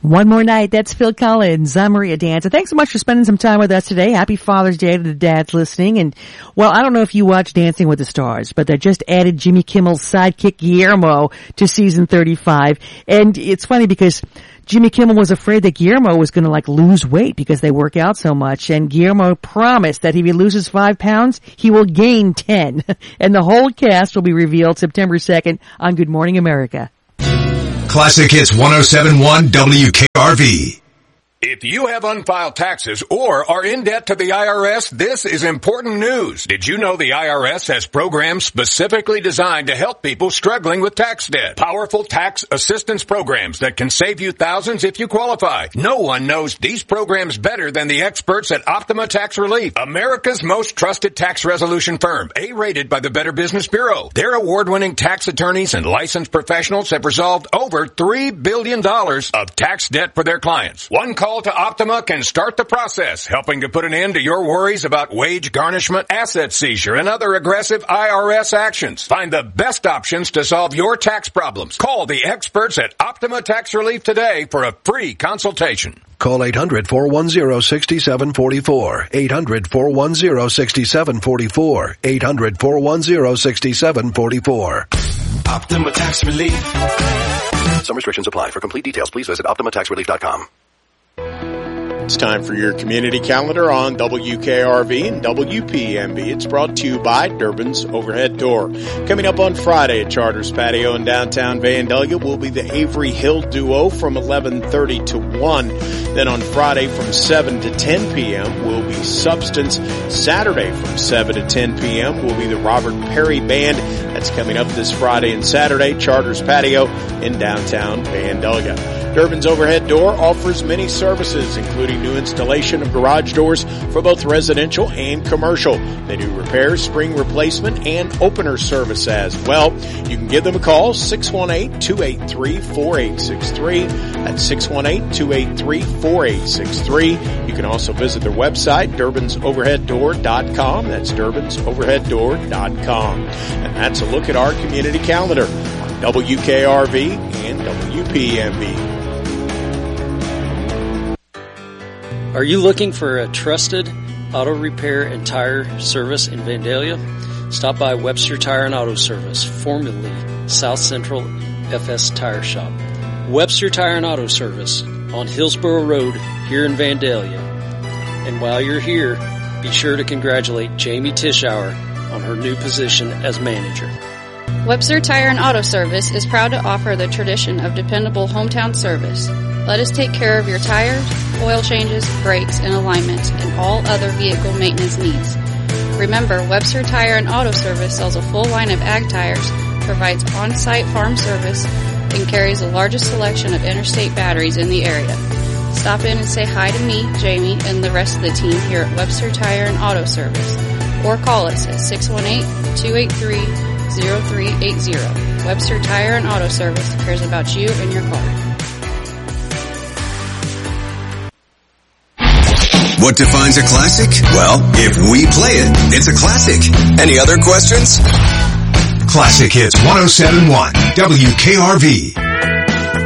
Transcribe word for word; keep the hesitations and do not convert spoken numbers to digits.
One More Night. That's Phil Collins. I'm Maria Danza. Thanks so much for spending some time with us today. Happy Father's Day to the dads listening. And, well, I don't know if you watch Dancing with the Stars, but they just added Jimmy Kimmel's sidekick Guillermo to season thirty-five. And it's funny because Jimmy Kimmel was afraid that Guillermo was going to, like, lose weight because they work out so much. And Guillermo promised that if he loses five pounds, he will gain ten. And the whole cast will be revealed September second on Good Morning America. Classic Hits one oh seven point one W K R V. If you have unfiled taxes or are in debt to the I R S, this is important news. Did you know the I R S has programs specifically designed to help people struggling with tax debt? Powerful tax assistance programs that can save you thousands if you qualify. No one knows these programs better than the experts at Optima Tax Relief, America's most trusted tax resolution firm, A-rated by the Better Business Bureau. Their award-winning tax attorneys and licensed professionals have resolved over three billion dollars of tax debt for their clients. One call to Optima can start the process, helping to put an end to your worries about wage garnishment, asset seizure, and other aggressive I R S actions. Find the best options to solve your tax problems. Call the experts at Optima Tax Relief today for a free consultation. Call eight hundred, four one zero, six seven four four. eight hundred, four one zero, six seven four four. eight hundred, four one zero, six seven four four. Optima Tax Relief. Some restrictions apply. For complete details, please visit optima tax relief dot com. It's time for your community calendar on W K R V and W P M B. It's brought to you by Durbin's Overhead Door. Coming up on Friday at Charters Patio in downtown Vandalia will be the Avery Hill Duo from eleven thirty to one. Then on Friday from seven to ten p.m. will be Substance. Saturday from seven to ten p.m. will be the Robert Perry Band. That's coming up this Friday and Saturday, Charters Patio in downtown Vandalia. Durbin's Overhead Door offers many services, including new installation of garage doors for both residential and commercial. They do repairs, spring replacement, and opener service as well. You can give them a call, six one eight, two eight three, four eight six three. That's six one eight, two eight three, four eight six three. You can also visit their website, durbins overhead door dot com. That's durbins overhead door dot com. And that's a look at our community calendar on W K R V and W P M B. Are you looking for a trusted auto repair and tire service in Vandalia? Stop by Webster Tire and Auto Service, formerly South Central F S Tire Shop. Webster Tire and Auto Service on Hillsborough Road here in Vandalia. And while you're here, be sure to congratulate Jamie Tischauer on her new position as manager. Webster Tire and Auto Service is proud to offer the tradition of dependable hometown service. Let us take care of your tires, oil changes, brakes, and alignments, and all other vehicle maintenance needs. Remember, Webster Tire and Auto Service sells a full line of ag tires, provides on-site farm service, and carries the largest selection of interstate batteries in the area. Stop in and say hi to me, Jamie, and the rest of the team here at Webster Tire and Auto Service, or call us at six one eight, two eight three, zero three eight zero. Webster Tire and Auto Service cares about you and your car. What defines a classic? Well, if we play it, it's a classic. Any other questions? Classic Hits one oh seven point one W K R V.